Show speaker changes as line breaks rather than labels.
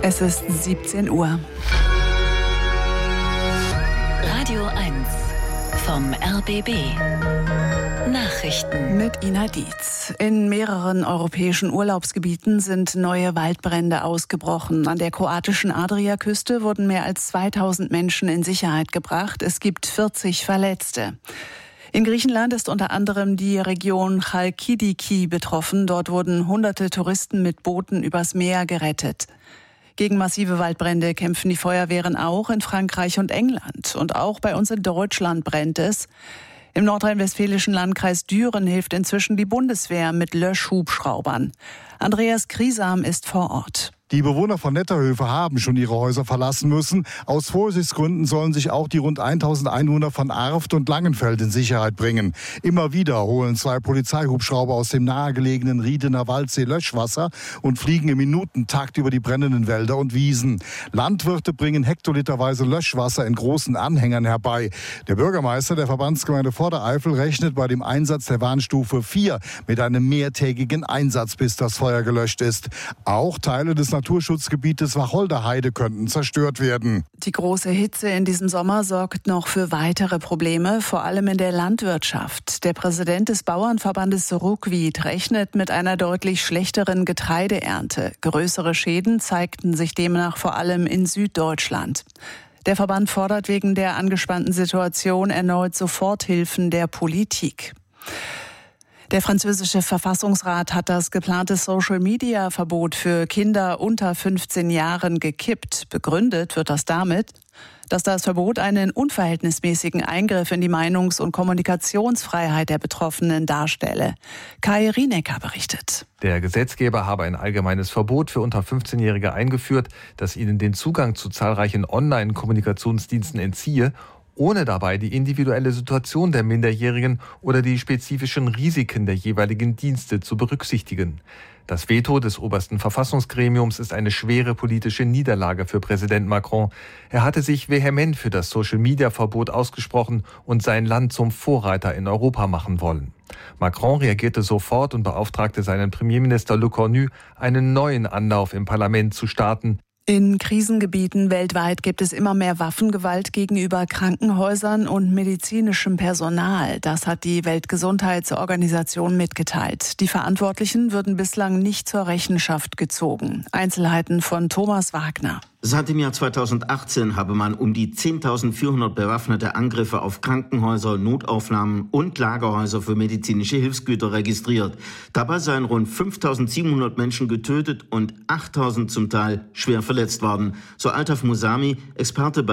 Es ist 17 Uhr.
Radio 1 vom RBB. Nachrichten
Mit Ina Dietz. In mehreren europäischen Urlaubsgebieten sind neue Waldbrände ausgebrochen. An der kroatischen Adriaküste wurden mehr als 2000 Menschen in Sicherheit gebracht. Es gibt 40 Verletzte. In Griechenland ist unter anderem die Region Chalkidiki betroffen. Dort wurden hunderte Touristen mit Booten übers Meer gerettet. Gegen massive Waldbrände kämpfen die Feuerwehren auch in Frankreich und England. Und auch bei uns in Deutschland brennt es. Im nordrhein-westfälischen Landkreis Düren hilft inzwischen die Bundeswehr mit Löschhubschraubern. Andreas Griesam ist vor Ort.
Die Bewohner von Netterhöfe haben schon ihre Häuser verlassen müssen. Aus Vorsichtsgründen sollen sich auch die rund 1000 Einwohner von Arft und Langenfeld in Sicherheit bringen. Immer wieder holen 2 Polizeihubschrauber aus dem nahegelegenen Riedener Waldsee Löschwasser und fliegen im Minutentakt über die brennenden Wälder und Wiesen. Landwirte bringen hektoliterweise Löschwasser in großen Anhängern herbei. Der Bürgermeister der Verbandsgemeinde Vordereifel rechnet bei dem Einsatz der Warnstufe 4 mit einem mehrtägigen Einsatz, bis das Feuer gelöscht ist. Auch Teile des Naturschutzgebietes Wacholderheide könnten zerstört werden.
Die große Hitze in diesem Sommer sorgt noch für weitere Probleme, vor allem in der Landwirtschaft. Der Präsident des Bauernverbandes Ruckwied rechnet mit einer deutlich schlechteren Getreideernte. Größere Schäden zeigten sich demnach vor allem in Süddeutschland. Der Verband fordert wegen der angespannten Situation erneut Soforthilfen der Politik. Der französische Verfassungsrat hat das geplante Social-Media-Verbot für Kinder unter 15 Jahren gekippt. Begründet wird das damit, dass das Verbot einen unverhältnismäßigen Eingriff in die Meinungs- und Kommunikationsfreiheit der Betroffenen darstelle. Kai Rienecker berichtet.
Der Gesetzgeber habe ein allgemeines Verbot für unter 15-Jährige eingeführt, das ihnen den Zugang zu zahlreichen Online-Kommunikationsdiensten entziehe, ohne dabei die individuelle Situation der Minderjährigen oder die spezifischen Risiken der jeweiligen Dienste zu berücksichtigen. Das Veto des obersten Verfassungsgremiums ist eine schwere politische Niederlage für Präsident Macron. Er hatte sich vehement für das Social-Media-Verbot ausgesprochen und sein Land zum Vorreiter in Europa machen wollen. Macron reagierte sofort und beauftragte seinen Premierminister Le Cornu, einen neuen Anlauf im Parlament zu starten.
In Krisengebieten weltweit gibt es immer mehr Waffengewalt gegenüber Krankenhäusern und medizinischem Personal. Das hat die Weltgesundheitsorganisation mitgeteilt. Die Verantwortlichen würden bislang nicht zur Rechenschaft gezogen. Einzelheiten von Thomas Wagner.
Seit dem Jahr 2018 habe man um die 10.400 bewaffnete Angriffe auf Krankenhäuser, Notaufnahmen und Lagerhäuser für medizinische Hilfsgüter registriert. Dabei seien rund 5.700 Menschen getötet und 8.000 zum Teil schwer verletzt worden. So Altaf Musami, Experte bei